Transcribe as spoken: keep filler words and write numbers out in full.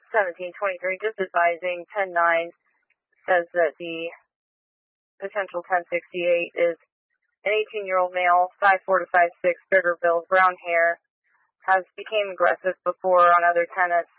seventeen twenty-three, just advising ten nine says that the potential ten sixty-eight is an eighteen-year-old male, five four to five six, bigger build, brown hair, has became aggressive before on other tenants.